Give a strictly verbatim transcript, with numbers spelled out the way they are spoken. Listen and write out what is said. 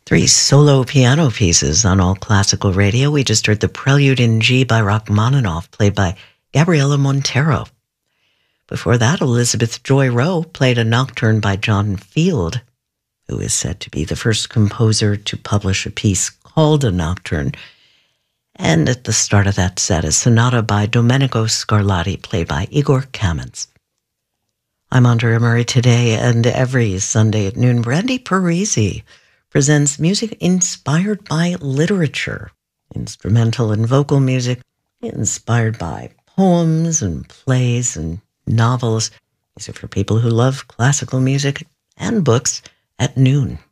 Three solo piano pieces on All Classical Radio. We just heard the Prelude in G by Rachmaninoff, played by Gabriela Montero. Before that, Elizabeth Joy Rowe played a nocturne by John Field, who is said to be the first composer to publish a piece called a nocturne. And at the start of that set, a sonata by Domenico Scarlatti, played by Igor Kamens. I'm Andrea Murray. Today and every Sunday at noon, Brandy Parisi presents music inspired by literature, instrumental and vocal music inspired by poems and plays and novels. These are for people who love classical music and books at noon.